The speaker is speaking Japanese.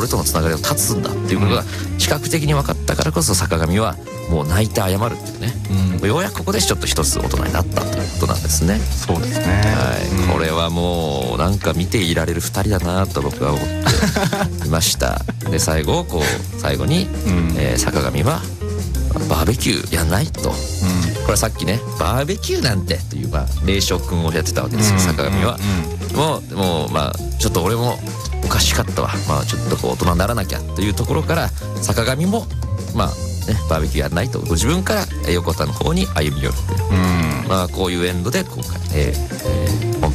俺とのつながりを断つんだっていうことが視覚的に分かったからこそ、坂上はもう泣いて謝るっていうね、ようやくここでちょっと一つ大人になったということなんですね。 そうですね、 はい、これはもうなんか見ていられる2人だなと僕は思っていましたで最後に、坂上はバーベキューやんないと、これはさっきねバーベキューなんてという霊障君をやってたわけですよ、坂上は。もうちょっと俺もおかしかったわ、ちょっと大人にならなきゃというところから、坂上もバーベキューやんないとご自分から横田の方に歩み寄る、こういうエンドで今回、